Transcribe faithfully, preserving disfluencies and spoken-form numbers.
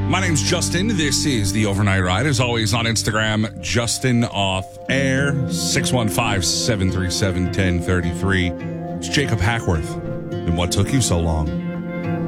My name's Justin. This is the Overnight Ride. As always, on Instagram, Justin Off Air, six one five, seven three seven, one zero three three. It's Jacob Hackworth. And what took you so long?